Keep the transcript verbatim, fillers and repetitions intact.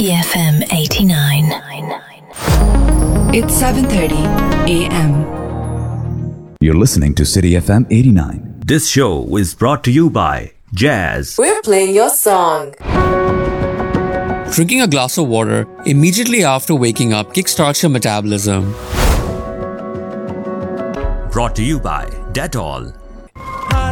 City F M eighty-nine. It's seven thirty a.m. You're listening to City F M eighty-nine. This show is brought to you by Jazz. We're playing your song. Drinking a glass of water immediately after waking up kickstarts your metabolism. Brought to you by Dettol.